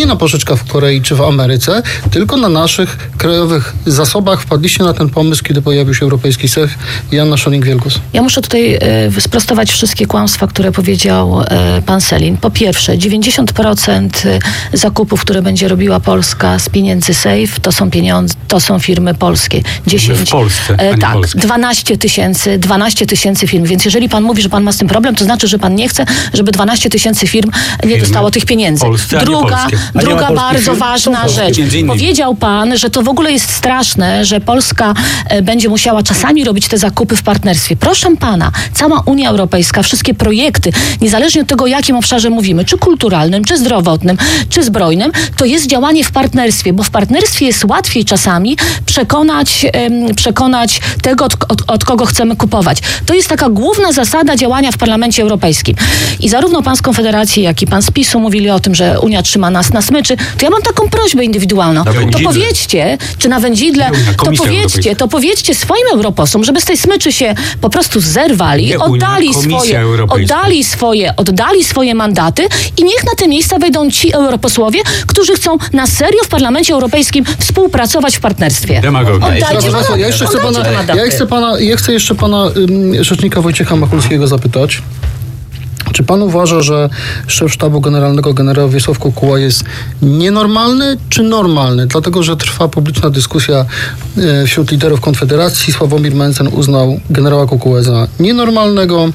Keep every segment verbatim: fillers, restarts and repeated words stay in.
nie na pożyczkach w Korei czy w Ameryce, tylko na naszych krajowych zasobach. Wpadliście na ten pomysł, kiedy pojawił się Europejski S E F i Anna Scheuring-Wielgus. Ja muszę tutaj e, sprostować wszystkie kłamstwa, które powiedział e, pan Sellin. Po pierwsze, dziewięćdziesiąt procent zakupów, które będzie robiła Polska z pieniędzy S E F, to są pieniądze, to są firmy polskie. dziesięć, w Polsce, e, a nie tak, polskie. dwanaście tysięcy, dwanaście tysięcy firm. Więc jeżeli pan mówi, że pan ma z tym problem, to znaczy, że pan nie chce, żeby dwanaście tysięcy firm nie Firmy dostało tych pieniędzy. polskie, a nie druga polskie. A nie ma druga polskich bardzo firm? ważna Są polskie, rzecz. między innymi. Powiedział pan, że to w ogóle jest straszne, że Polska e, będzie musiała czasami robić te zakupy w partnerstwie. Proszę pana, cała Unia Europejska, wszystkie projekty, niezależnie od tego, o jakim obszarze mówimy, czy kulturalnym, czy zdrowotnym, czy zbrojnym, to jest działanie w partnerstwie, bo w partnerstwie jest łatwiej czasami przekonać, em, przekonać tego, od, od, od kogo chcemy kupować. To jest taka główna zasada działania w Parlamencie Europejskim. I zarówno pan z Konfederacji, jak i pan z PiSu mówili o tym, że Unia trzyma nas na smyczy. To ja mam taką prośbę indywidualną. Na To wędzidle. powiedzcie, czy na wędzidle, Unia, to Komisja powiedzcie, Europejska. to powiedzcie swoim europosłom, żeby z tej smyczy się po prostu zerwali, Nie Unia, oddali Komisja swoje, Europejska. oddali swoje, oddali swoje mandaty i niech na te miejsca wejdą ci europosłowie, którzy chcą na serio w Parlamencie Europejskim współpracować w partnerstwie. Demagogia. Oddajcie Proszę mandaty, państwa, ja jeszcze chcę oddajcie pana, mandaty. ja chcę pana, ja chcę jeszcze pana ym, rzecznika Wojciecha Machulskiego zapytać. Czy pan uważa, że szef sztabu generalnego generał Wiesław Kukuła jest nienormalny czy normalny? Dlatego, że trwa publiczna dyskusja e, wśród liderów Konfederacji. Sławomir Mencen uznał generała Kukułę za nienormalnego.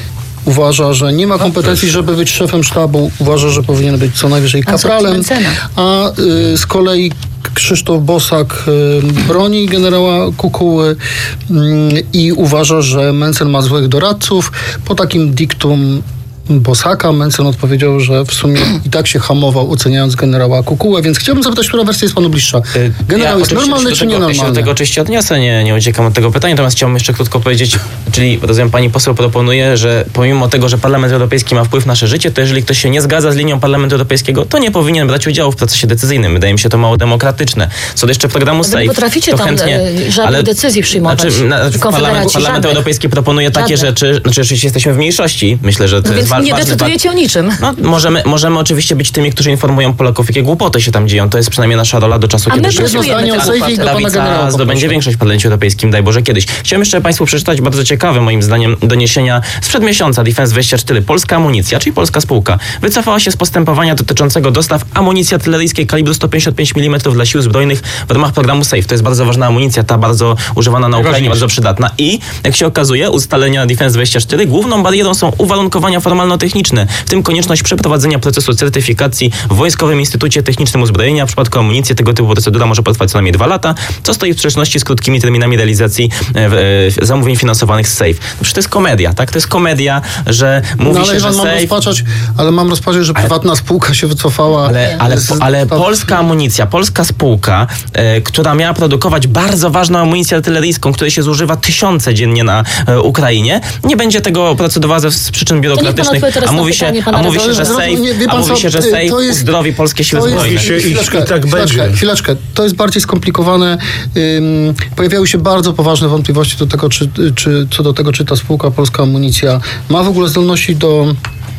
Uważa, że nie ma kompetencji, żeby być szefem sztabu. Uważa, że powinien być co najwyżej A co kapralem. Mencena? A y, z kolei Krzysztof Bosak y, broni generała Kukuły y, i uważa, że Mencen ma złych doradców. Po takim diktum Bosaka Mencen odpowiedział, że w sumie i tak się hamował, oceniając generała Kukułę, więc chciałbym zapytać, która wersja jest panu bliższa. Generał Ja jest oczywiście normalny się czy do tego, Ja się do nienormalny? tego oczywiście odniosę, nie, nie uciekam od tego pytania, natomiast chciałbym jeszcze krótko powiedzieć, czyli rozumiem, pani poseł proponuje, że pomimo tego, że Parlament Europejski ma wpływ na nasze życie, to jeżeli ktoś się nie zgadza z linią Parlamentu Europejskiego, to nie powinien brać udziału w procesie decyzyjnym. Wydaje mi się to mało demokratyczne. Co do jeszcze programu Wy SAFE, nie potraficie to tam chętnie, e, żadnych ale- decyzji przyjmować. Znaczy, na, w parlament, Konfederacji parlament żadnych. Europejski proponuje takie Żadnych. rzeczy, znaczy oczywiście jesteśmy w mniejszości, myślę, że to No jest więc wa- nie ważny decydujecie o niczym. No, możemy, możemy oczywiście być tymi, którzy informują Polaków, jakie głupoty się tam dzieją. To jest przynajmniej nasza rola do czasu, A my kiedy pracujemy zdanie o te sejfie i głupoty. do pana generała prawica zdobędzie poproszę. większość w Parlamencie Europejskim, daj Boże kiedyś. Chciałem jeszcze Państwu przeczytać bardzo ciekawe, moim zdaniem, doniesienia sprzed miesiąca Defense dwadzieścia cztery. Polska Amunicja, czyli polska spółka, wycofała się z postępowania dotyczącego dostaw amunicji artyleryjskiej kalibru sto pięćdziesiąt pięć milimetrów dla sił zbrojnych w ramach programu SAFE. To jest bardzo ważna amunicja, ta bardzo używana na Ukrainie, Najważniejsza. bardzo przydatna. I, jak się okazuje, ustalenia Defense dwadzieścia cztery, główną barierą są uwarunkowania formalno-techniczne, w tym konieczność przeprowadzenia procesu certyfikacji w Wojskowym Instytucie Technicznym Uzbrojenia. W przypadku amunicji tego typu procedura może potrwać co najmniej dwa lata, co stoi w sprzeczności z krótkimi terminami realizacji e, e, zamówień finansowanych z SAFE. No przecież to jest komedia, tak? To jest komedia, że mówi No ale się, że Iwan, mam SAFE... rozpaczać, ale mam rozpaczać, że prywatna spółka się wycofała. Ale, ale, z- ale z- polska amunicja, polska spółka, e, która miała produkować bardzo ważną amunicję artyleryjską, której się zużywa tysiące dziennie na e, Ukrainie, nie będzie tego procedowała ze z przyczyn biurokratycznych, odpowie teraz a na mówi się, pytanie pana a mówi się, że redaktora. SAFE, Nie, wie a pan mówi co, się, że y, SAFE to jest- uzdrowi polskie siły To jest- zbrojne. się- i- Chwileczkę, i tak chwileczkę, będzie. chwileczkę. To jest bardziej skomplikowane. Ym, pojawiały się bardzo poważne wątpliwości do tego, czy, czy, co do tego, czy ta spółka Polska Amunicja ma w ogóle zdolności do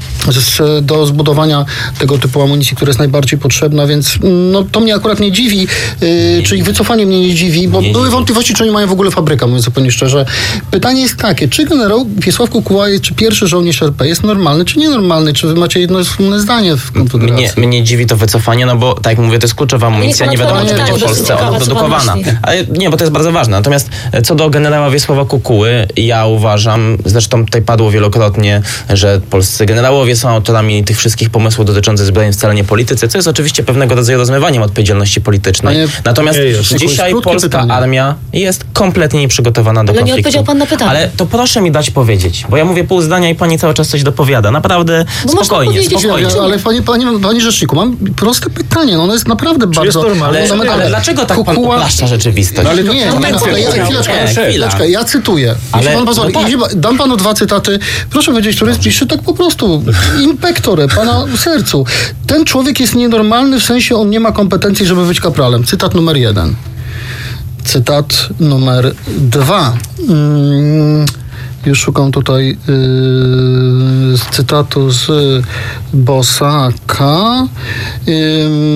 z, do zbudowania tego typu amunicji, która jest najbardziej potrzebna, więc no, to mnie akurat nie dziwi, yy, czyli wycofanie mnie nie dziwi, bo Nie były dziwi. wątpliwości, czy oni mają w ogóle fabrykę, mówiąc zupełnie szczerze. Pytanie jest takie, czy generał Wiesław Kukuła, czy pierwszy żołnierz R P jest normalny, czy nienormalny? Czy wy macie jedno wspólne zdanie w Konfederacji? Mnie, mnie dziwi to wycofanie, no bo tak jak mówię, to jest kluczowa amunicja, niech nie pan wiadomo, czy odpowie będzie na w pytanie, Polsce bo ona jest ciekawe, co pan produkowana. myśli. Ale nie, bo to jest bardzo ważne. Natomiast e, co do generała Wiesława Kukuły, ja uważam, zresztą tutaj padło wielokrotnie, że polscy generałowie są autorami tych wszystkich pomysłów dotyczących zbrojeń, wcale nie politycy, co jest oczywiście pewnego rodzaju rozmywaniem odpowiedzialności politycznej. Panie- Natomiast Nie jest. dzisiaj Krótkie polska pytanie. armia jest kompletnie nieprzygotowana do Ale nie konfliktu. odpowiedział pan na pytanie. Ale to proszę mi dać powiedzieć, bo ja mówię pół zdania i pani cały czas coś dopowiada. Naprawdę No można spokojnie, powiedzieć, spokojnie. Ale, ale panie, panie, panie rzeczniku, mam proste pytanie, no ono jest naprawdę bardzo jest normalne? Ale, fundamentalne. ale dlaczego tak pan Kukuła- upraszcza rzeczywistość? No ale to- Nie, to nie, tak ale ja, powiedział. chwileczkę, Nie, chwileczkę, chwila. chwileczkę, ja cytuję. Ale- Jeśli pan pozwoli, no tak. jeśli- dam panu dwa cytaty. Proszę powiedzieć, który jest bliższy, tak po prostu. Impektorę, pana sercu. Ten człowiek jest nienormalny, w sensie on nie ma kompetencji, żeby być kapralem. Cytat numer jeden. Cytat numer dwa. Mm, już szukam tutaj yy, z cytatu z Bosaka. Yy,